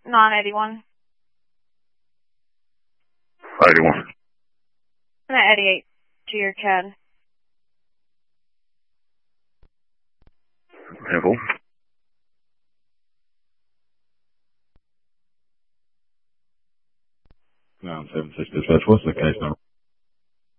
Non-81. 81. And at 88 to your CAD. Info. 976 dispatch, what's the case number?